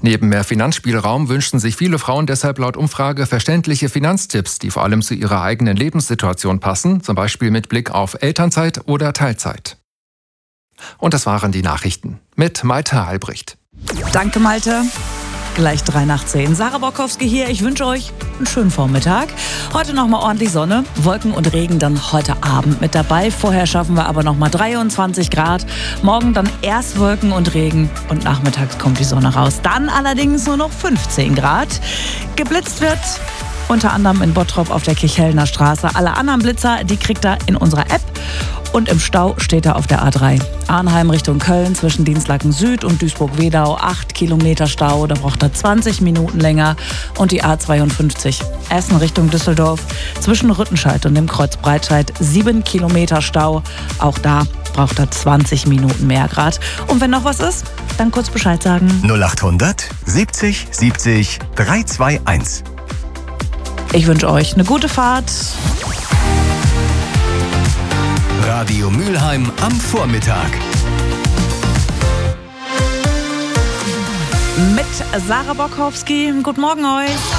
Neben mehr Finanzspielraum wünschen sich viele Frauen deshalb laut Umfrage verständliche Finanztipps, die vor allem zu ihrer eigenen Lebenssituation passen, zum Beispiel mit Blick auf Elternzeit oder Teilzeit. Und das waren die Nachrichten mit Malte Albrecht. Danke, Malte. Gleich 9:03. Sarah Borkowski hier. Ich wünsche euch einen schönen Vormittag. Heute nochmal ordentlich Sonne, Wolken und Regen dann heute Abend mit dabei. Vorher schaffen wir aber nochmal 23 Grad. Morgen dann erst Wolken und Regen und nachmittags kommt die Sonne raus. Dann allerdings nur noch 15 Grad. Geblitzt wird unter anderem in Bottrop auf der Kirchhellner Straße. Alle anderen Blitzer, die kriegt ihr in unserer App. Und im Stau steht er auf der A3. Arnheim Richtung Köln zwischen Dinslaken Süd und Duisburg-Wedau 8 Kilometer Stau. Da braucht er 20 Minuten länger. Und die A52 Essen Richtung Düsseldorf zwischen Rüttenscheid und dem Kreuz Breitscheid 7 Kilometer Stau. Auch da braucht er 20 Minuten mehr Grad. Und wenn noch was ist, dann kurz Bescheid sagen. 0800 70 70 321. Ich wünsche euch eine gute Fahrt. Radio Mülheim am Vormittag. Mit Sarah Borkowski. Guten Morgen euch.